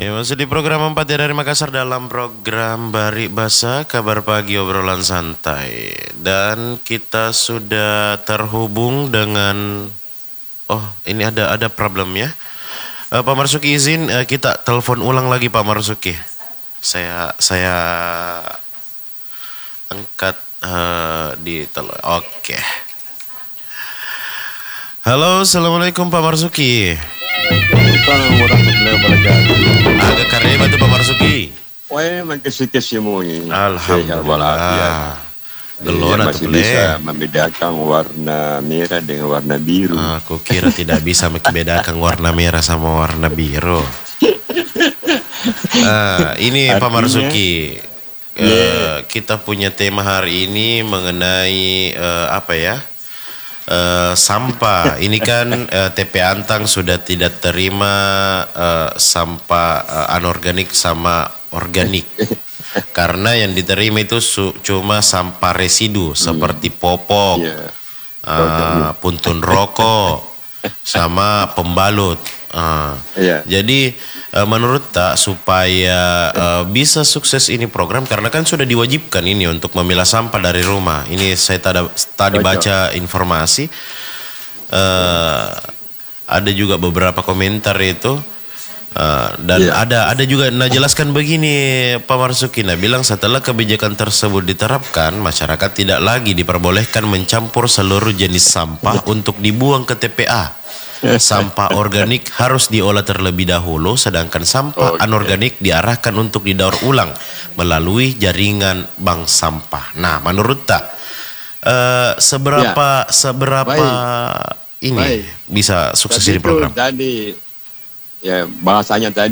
Ya, masih di program 4 ya dari Makassar dalam program Bari Basa, kabar pagi obrolan santai. Dan kita sudah terhubung dengan ini ada problem ya. Pak Marsuki izin kita telepon ulang lagi Pak Marsuki. Saya angkat di telepon. Oke. Halo, assalamualaikum Pak Marsuki. Assalamualaikum warahmatullahi wabarakatuh. Agak karya batu Pak Marsuki. Wah, makasih semuanya. Alhamdulillah. Gelora masih bisa membedakan warna merah dengan warna biru. Aku kira tidak bisa membedakan warna merah sama warna biru. Ini Pak Marsuki, kita punya tema hari ini mengenai sampah. Ini kan TP Antang sudah tidak terima sampah anorganik sama organik. Karena yang diterima itu cuma sampah residu seperti popok, puntun rokok, sama pembalut. Jadi menurut tak supaya bisa sukses ini program, karena kan sudah diwajibkan ini untuk memilah sampah dari rumah. Ini saya tadi baca informasi, ada juga beberapa komentar itu. Dan ada juga jelaskan begini Pak Marsuki, bilang setelah kebijakan tersebut diterapkan, masyarakat tidak lagi diperbolehkan mencampur seluruh jenis sampah untuk dibuang ke TPA. Sampah organik harus diolah terlebih dahulu, sedangkan sampah anorganik diarahkan untuk didaur ulang melalui jaringan bank sampah. Nah, menurut tak seberapa ini bisa sukses ini program? Tadi bahasanya tadi